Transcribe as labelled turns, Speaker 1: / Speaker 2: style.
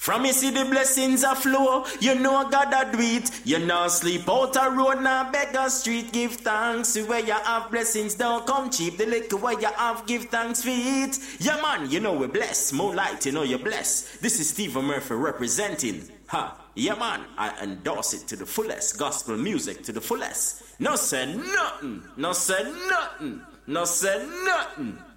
Speaker 1: From you see the blessings a flow, you know God a do it. You now sleep out a road, now beg a street. Give thanks where you have blessings, don't come cheap. The liquor where you have, give thanks for it. Yeah man, you know we're blessed. More light, you know you're blessed. This is Stephen Murphy representing. Yeah man, I endorse it to the fullest. Gospel music to the fullest. No say nothing, no say nothing, no say nothing.